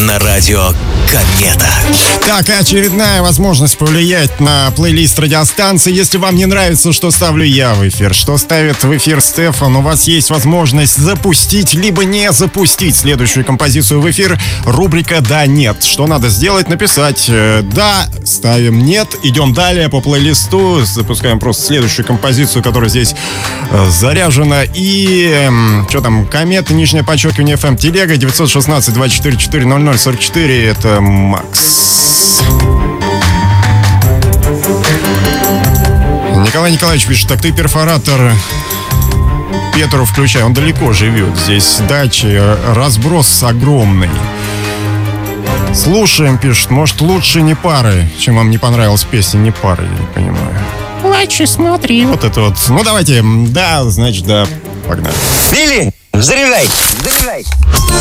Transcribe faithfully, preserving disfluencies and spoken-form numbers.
на радио Комета. Так, очередная возможность повлиять на плейлист радиостанции. Если вам не нравится, что ставлю я в эфир, что ставит в эфир Стефан, у вас есть возможность запустить, либо не запустить следующую композицию в эфир. Рубрика «Да, нет». Что надо сделать? Написать «Да», ставим «Нет», идем далее по плейлисту, запускаем просто следующую композицию, которая здесь заряжена. И что там, Комета, нижнее подчеркивание эф эм, телега, девятьсот шестнадцать двадцать четыре четыре ноль ноль сорок четыре. Это Макс. Николай Николаевич пишет: так ты перфоратор Петру включай, он далеко живет. Здесь дачи, разброс огромный. Слушаем, пишет, может лучше не пары. Чем вам не понравилась песня «Не пары», я не понимаю. Плачь, смотри. Вот это вот. Ну давайте, да, значит, да, погнали. Билли, заряжай, заряжай.